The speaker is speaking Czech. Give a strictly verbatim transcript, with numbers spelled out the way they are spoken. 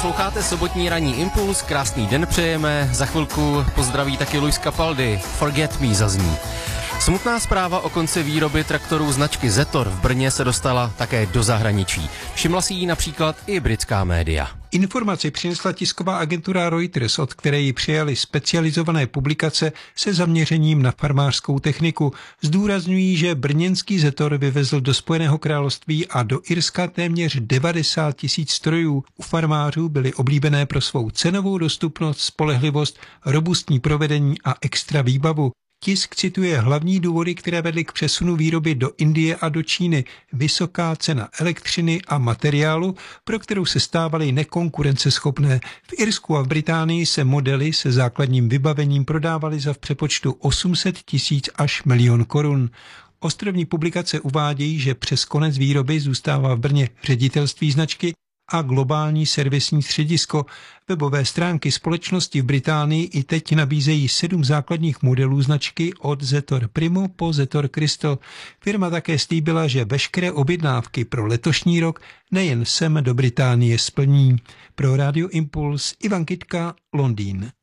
Posloucháte sobotní ranní impuls, krásný den přejeme, za chvilku pozdraví taky Luis Capaldi, Forget Me zazní. Smutná zpráva o konci výroby traktorů značky Zetor v Brně se dostala také do zahraničí. Všimla si jí například i britská média. Informaci přinesla tisková agentura Reuters, od které ji přijali specializované publikace se zaměřením na farmářskou techniku. Zdůrazňují, že brněnský Zetor vyvezl do Spojeného království a do Irska téměř devadesát tisíc strojů. U farmářů byly oblíbené pro svou cenovou dostupnost, spolehlivost, robustní provedení a extra výbavu. Tisk cituje hlavní důvody, které vedly k přesunu výroby do Indie a do Číny. Vysoká cena elektřiny a materiálu, pro kterou se stávaly nekonkurenceschopné. V Irsku a v Británii se modely se základním vybavením prodávaly za v přepočtu osm set tisíc až milion korun. Ostrovní publikace uvádějí, že přes konec výroby zůstává v Brně ředitelství značky a globální servisní středisko. Webové stránky společnosti v Británii i teď nabízejí sedm základních modelů značky od Zetor Primo po Zetor Crystal. Firma také slíbila, že veškeré objednávky pro letošní rok nejen sem do Británie splní. Pro Radio Impuls Ivan Kytka, Londýn.